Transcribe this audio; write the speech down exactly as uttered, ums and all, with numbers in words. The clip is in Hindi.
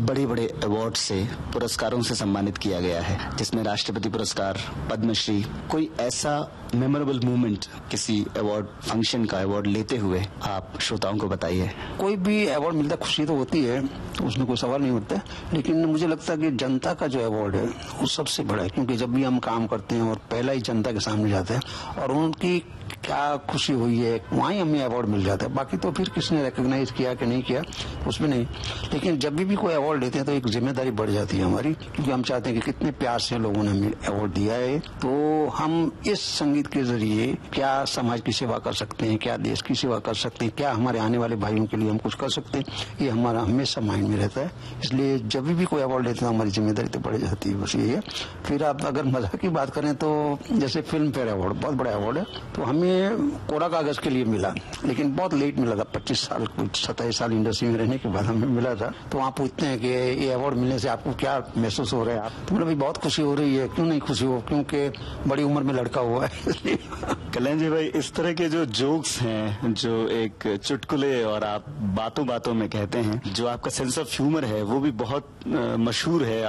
बड़े बड़े अवार्ड से, पुरस्कारों से सम्मानित किया गया है, जिसमें राष्ट्रपति पुरस्कार, पद्मश्री। कोई ऐसा मेमोरेबल मोमेंट किसी अवार्ड फंक्शन का अवार्ड लेते हुए आप श्रोताओं को बताइए। कोई भी अवार्ड मिलता खुशी तो होती है, तो उसमें कोई सवाल नहीं होता, लेकिन मुझे लगता है कि जनता का जो अवार्ड है वो सबसे बड़ा है, क्योंकि जब भी हम काम करते हैं और पहला ही जनता के सामने जाते हैं और उनकी क्या खुशी हुई है, वहीं हमें अवार्ड मिल जाता है। बाकी तो फिर किसने रिकॉग्नाइज किया कि नहीं किया उसमें नहीं, लेकिन जब भी, भी कोई अवार्ड लेते हैं तो एक जिम्मेदारी बढ़ जाती है हमारी, क्योंकि हम चाहते हैं कि कितने प्यार से लोगों ने हमें अवार्ड दिया है, तो हम इस संगीत के जरिए क्या समाज की सेवा कर सकते हैं, क्या देश की सेवा कर सकते हैं, क्या हमारे आने वाले भाइयों के लिए हम कुछ कर सकते हैं, ये हमारा हमेशा माइंड में रहता है। इसलिए जब भी कोई अवार्ड लेते हैं हमारी जिम्मेदारी तो बढ़ जाती है, बस यही है। फिर आप अगर मजा की बात करें तो जैसे फिल्म फेयर अवार्ड बहुत बड़ा अवार्ड है, तो हमें कोरा कागज के लिए मिला, लेकिन बहुत लेट मिला था, पच्चीस साल सत्ताईस साल इंडस्ट्री में रहने के बाद हमें मिला था। तो वहाँ पूछते हैं कि ये अवार्ड मिलने से आपको क्या महसूस हो रहा है, आप तो मतलब बहुत खुशी हो रही है। क्यों नहीं खुशी हो, क्योंकि बड़ी उम्र में लड़का हुआ है। कल्याण जी भाई, इस तरह के जो जोक्स हैं, जो एक चुटकुले और आप बातों बातों में कहते हैं, जो आपका सेंस ऑफ ह्यूमर है वो भी बहुत मशहूर है।